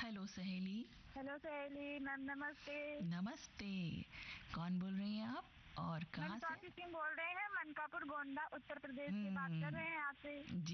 Hello सहेली। Hello सहेली ma'am, नमस्ते। नमस्ते। कौन बोल रही हैं आप और कहाँ मैम से? स्वाति सिंह बोल रहे हैं, मनकापुर गोंडा उत्तर प्रदेश से बात कर रहे हैं आपसे। जी